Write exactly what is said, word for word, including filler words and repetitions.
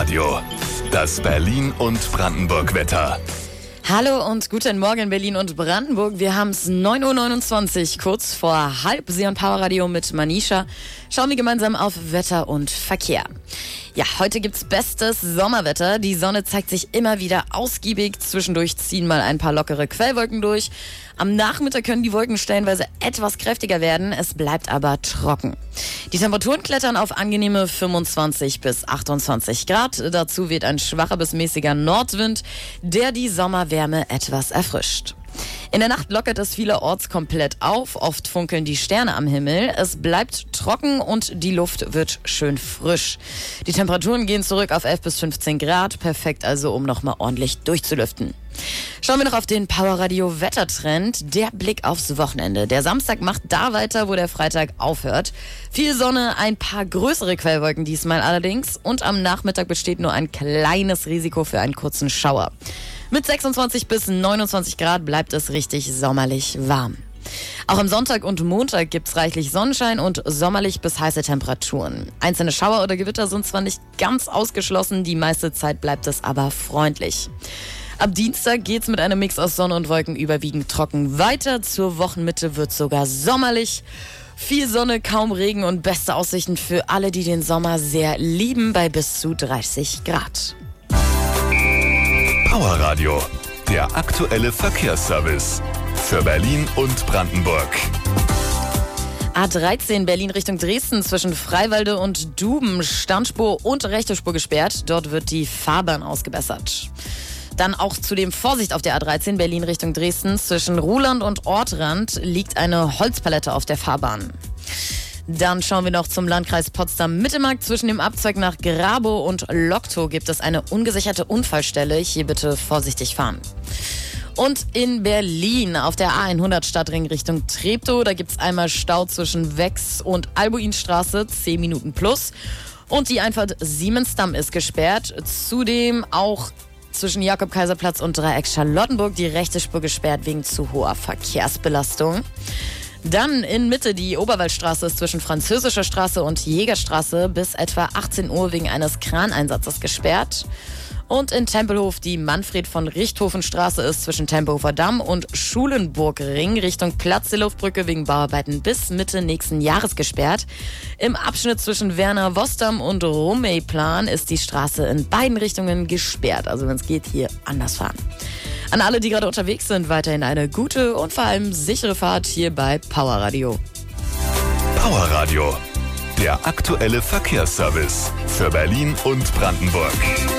Radio, das Berlin- und Brandenburg-Wetter. Hallo und guten Morgen Berlin und Brandenburg. Wir haben es neun Uhr neunundzwanzig, kurz vor halb. Sie und Power Radio mit Manisha. Schauen wir gemeinsam auf Wetter und Verkehr. Ja, heute gibt's bestes Sommerwetter. Die Sonne zeigt sich immer wieder ausgiebig. Zwischendurch ziehen mal ein paar lockere Quellwolken durch. Am Nachmittag können die Wolken stellenweise etwas kräftiger werden. Es bleibt aber trocken. Die Temperaturen klettern auf angenehme fünfundzwanzig bis achtundzwanzig Grad. Dazu weht ein schwacher bis mäßiger Nordwind, der die Sommerwärme etwas erfrischt. In der Nacht lockert es vielerorts komplett auf. Oft funkeln die Sterne am Himmel. Es bleibt trocken und die Luft wird schön frisch. Die Temperaturen gehen zurück auf elf bis fünfzehn Grad. Perfekt also, um nochmal ordentlich durchzulüften. Schauen wir noch auf den Power Radio Wettertrend. Der Blick aufs Wochenende. Der Samstag macht da weiter, wo der Freitag aufhört. Viel Sonne, ein paar größere Quellwolken diesmal allerdings. Und am Nachmittag besteht nur ein kleines Risiko für einen kurzen Schauer. Mit sechsundzwanzig bis neunundzwanzig Grad bleibt es richtig sommerlich warm. Auch am Sonntag und Montag gibt's reichlich Sonnenschein und sommerlich bis heiße Temperaturen. Einzelne Schauer oder Gewitter sind zwar nicht ganz ausgeschlossen, die meiste Zeit bleibt es aber freundlich. Ab Dienstag geht's mit einem Mix aus Sonne und Wolken überwiegend trocken weiter. Zur Wochenmitte wird's sogar sommerlich. Viel Sonne, kaum Regen und beste Aussichten für alle, die den Sommer sehr lieben, bei bis zu dreißig Grad. Power Radio, der aktuelle Verkehrsservice für Berlin und Brandenburg. A dreizehn Berlin Richtung Dresden zwischen Freiwalde und Duben, Standspur und rechte Spur gesperrt. Dort wird die Fahrbahn ausgebessert. Dann auch zudem Vorsicht auf der A dreizehn Berlin Richtung Dresden. Zwischen Ruhland und Ortrand liegt eine Holzpalette auf der Fahrbahn. Dann schauen wir noch zum Landkreis Potsdam-Mittelmark. Zwischen dem Abzweig nach Grabow und Loktow gibt es eine ungesicherte Unfallstelle. Hier bitte vorsichtig fahren. Und in Berlin auf der A hundert Stadtring Richtung Treptow. Da gibt es einmal Stau zwischen Wex und Albuinstraße, zehn Minuten plus. Und die Einfahrt Siemensdamm ist gesperrt. Zudem auch zwischen Jakob-Kaiser-Platz und Dreieck Charlottenburg die rechte Spur gesperrt wegen zu hoher Verkehrsbelastung. Dann in Mitte die Oberwaldstraße ist zwischen Französischer Straße und Jägerstraße bis etwa achtzehn Uhr wegen eines Kraneinsatzes gesperrt. Und in Tempelhof die Manfred-von-Richthofen-Straße ist zwischen Tempelhofer Damm und Schulenburgring Richtung Platz der Luftbrücke wegen Bauarbeiten bis Mitte nächsten Jahres gesperrt. Im Abschnitt zwischen Werner-Wostam und Rumeyplan ist die Straße in beiden Richtungen gesperrt. Also wenn es geht, hier anders fahren. An alle, die gerade unterwegs sind, weiterhin eine gute und vor allem sichere Fahrt hier bei Power Radio. Power Radio, der aktuelle Verkehrsservice für Berlin und Brandenburg.